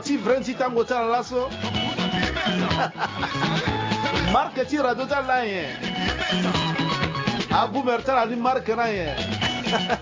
ti vrenti tango tan laso marque ti radio tan la yen abu mertala ni marque na yen